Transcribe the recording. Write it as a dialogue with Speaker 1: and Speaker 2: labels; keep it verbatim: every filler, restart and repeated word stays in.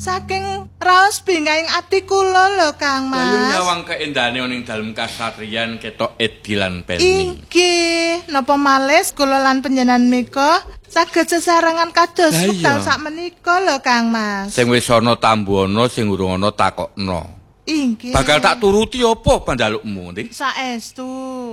Speaker 1: saking raos bingkaing ati kula lho Kang Mas.
Speaker 2: Lalu nyawang keendane ning dalem kasarian ketok Edi lan Penny.
Speaker 1: Inggih, napa malih kula lan panjenengan mika saged sesarengan kados
Speaker 2: Lah iya.
Speaker 1: wekdal sakmenika lho Kang Mas.
Speaker 2: Sing wis ana tambu ana sing urung ana takokno.
Speaker 1: Inggih.
Speaker 2: Bakal tak turuti apa pandalukmu, Dik?
Speaker 1: Saestu.